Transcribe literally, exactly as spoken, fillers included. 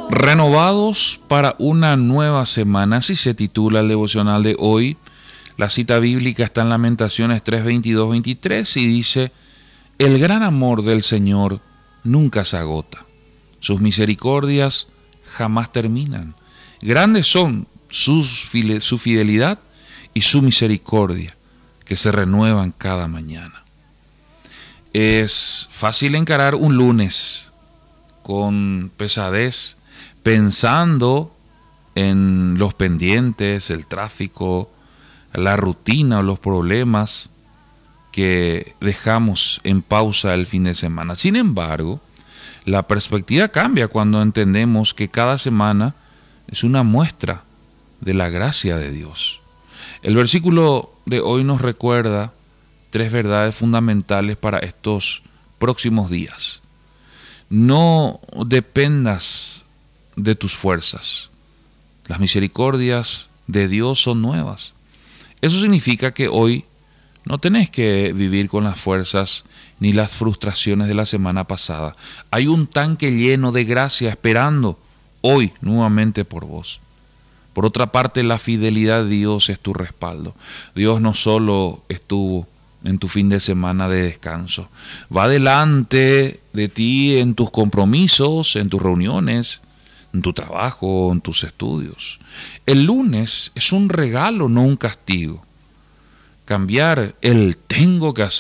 Renovados para una nueva semana, así se titula el devocional de hoy. La cita bíblica está en Lamentaciones tres, veintidós, veintitrés y dice: el gran amor del Señor nunca se agota, sus misericordias jamás terminan. Grandes son sus, su fidelidad y su misericordia, que se renuevan cada mañana. Es fácil encarar un lunes con pesadez, pensando en los pendientes, el tráfico, la rutina o los problemas que dejamos en pausa el fin de semana. Sin embargo, la perspectiva cambia cuando entendemos que cada semana es una muestra de la gracia de Dios. El versículo de hoy nos recuerda tres verdades fundamentales para estos próximos días. No dependas de tus fuerzas. Las misericordias de Dios son nuevas. Eso significa que hoy no tenés que vivir con las fuerzas ni las frustraciones de la semana pasada. Hay un tanque lleno de gracia esperando hoy nuevamente por vos. Por otra parte, la fidelidad de Dios es tu respaldo. Dios no solo estuvo en tu fin de semana de descanso, va delante de ti en tus compromisos, en tus reuniones, en tu trabajo, en tus estudios. El lunes es un regalo, no un castigo. Cambiar el tengo que hacer